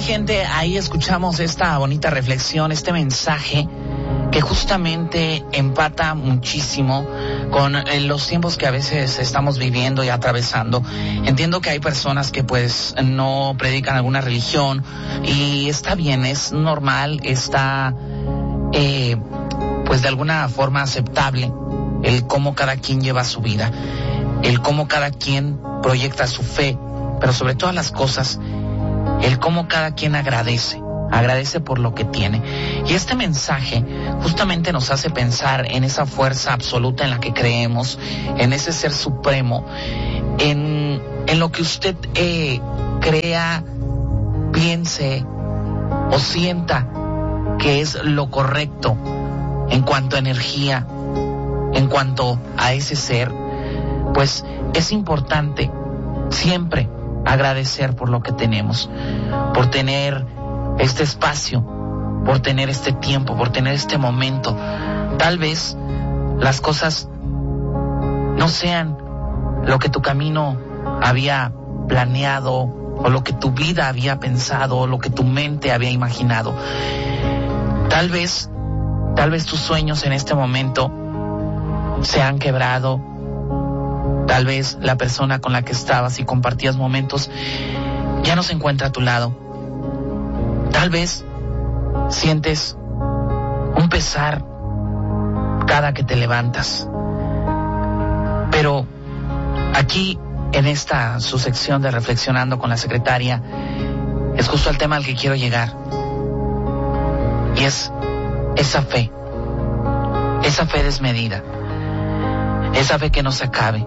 gente, ahí escuchamos esta bonita reflexión, este mensaje que justamente empata muchísimo con los tiempos que a veces estamos viviendo y atravesando. Entiendo que hay personas que pues no predican alguna religión y está bien, es normal, está pues de alguna forma aceptable el cómo cada quien lleva su vida, el cómo cada quien proyecta su fe, pero sobre todas las cosas, el cómo cada quien agradece por lo que tiene. Y este mensaje justamente nos hace pensar en esa fuerza absoluta en la que creemos, en ese ser supremo, en lo que usted crea, piense o sienta que es lo correcto en cuanto a energía, en cuanto a ese ser. Pues es importante siempre agradecer por lo que tenemos, por tener este espacio, por tener este tiempo, por tener este momento. Tal vez las cosas no sean lo que tu camino había planeado, o lo que tu vida había pensado, o lo que tu mente había imaginado. Tal vez tus sueños en este momento se han quebrado. Tal vez la persona con la que estabas y compartías momentos ya no se encuentra a tu lado. Tal vez sientes un pesar cada que te levantas. Pero aquí, en esta su sección de Reflexionando con la Secretaria, es justo el tema al que quiero llegar. Y es esa fe desmedida, esa fe que no se acabe,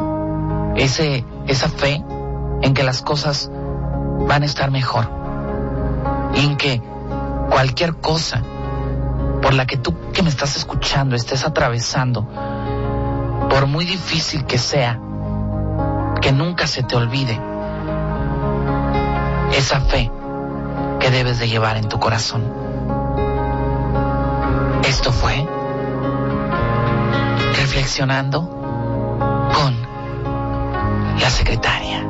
esa fe en que las cosas van a estar mejor, y en que cualquier cosa por la que tú que me estás escuchando estés atravesando, por muy difícil que sea, que nunca se te olvide esa fe que debes de llevar en tu corazón. Esto fue Reflexionando con la Secretaria.